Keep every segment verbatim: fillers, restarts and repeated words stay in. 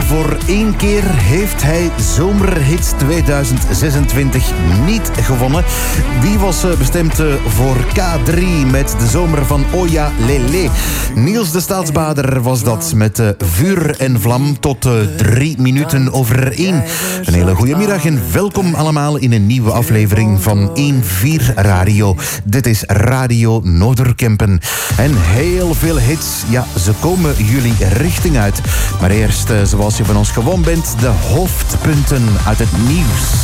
voor één keer heeft hij Zomerhits tweeduizend zesentwintig niet gewonnen. Die was bestemd voor K drie met de zomer van Oya Lele. Niels de Staatsbader was dat met Vuur en Vlam tot drie minuten over één. Een hele goede middag en welkom allemaal in een nieuwe aflevering van één vier Radio. Dit is Radio Noorderkempen. En heel veel hits, ja, ze komen jullie richting uit. Maar eerst, zoals je van ons gewoon bent, de hoofdpunten uit het nieuws.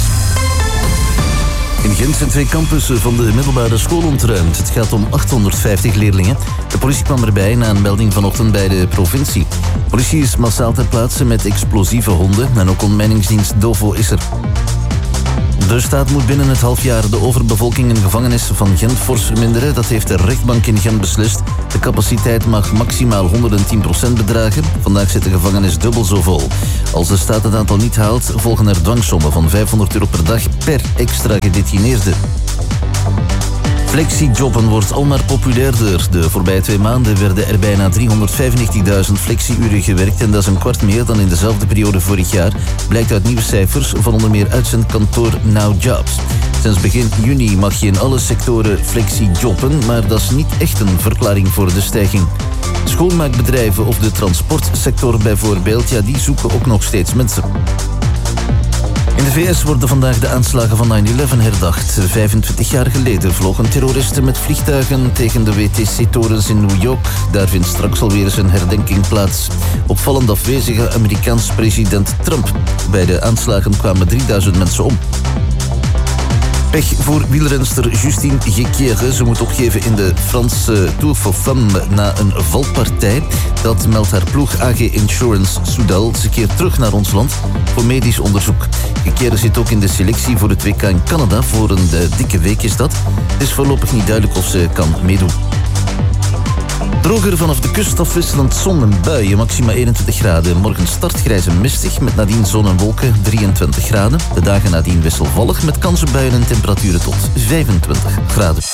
In Gent zijn twee campussen van de middelbare school ontruimd. Het gaat om achthonderdvijftig leerlingen. De politie kwam erbij na een melding vanochtend bij de provincie. De politie is massaal ter plaatse met explosieve honden en ook ontmijningsdienst Dovo is er. De staat moet binnen het half jaar de overbevolking in gevangenissen van Gent fors verminderen. Dat heeft de rechtbank in Gent beslist. De capaciteit mag maximaal honderdtien procent bedragen. Vandaag zit de gevangenis dubbel zo vol. Als de staat het aantal niet haalt, volgen er dwangsommen van vijfhonderd euro per dag per extra gedetineerde. Flexijobben wordt al maar populairder. De voorbije twee maanden werden er bijna driehonderdvijfennegentigduizend flexi-uren gewerkt en dat is een kwart meer dan in dezelfde periode vorig jaar, blijkt uit nieuwe cijfers van onder meer uitzendkantoor Now Jobs. Sinds begin juni mag je in alle sectoren flexi-jobben, maar dat is niet echt een verklaring voor de stijging. Schoonmaakbedrijven of de transportsector bijvoorbeeld, ja, die zoeken ook nog steeds mensen. In de V S worden vandaag de aanslagen van nine eleven herdacht. vijfentwintig jaar geleden vlogen terroristen met vliegtuigen tegen de W T C-torens in New York. Daar vindt straks alweer eens een herdenking plaats. Opvallend afwezige Amerikaans president Trump. Bij de aanslagen kwamen drieduizend mensen om. Pech voor wielrenster Justine Gekiere. Ze moet opgeven in de Franse Tour for Femme na een valpartij. Dat meldt haar ploeg A G Insurance Soudal. Ze keert terug naar ons land voor medisch onderzoek. Gekiere zit ook in de selectie voor het W K in Canada. Voor een de dikke week is dat. Het is voorlopig niet duidelijk of ze kan meedoen. Droger vanaf de kust afwisselend zon en buien, maxima eenentwintig graden. Morgen startgrijs en mistig, met nadien zon en wolken drieëntwintig graden. De dagen nadien wisselvallig, met kans op buien en temperaturen tot vijfentwintig graden.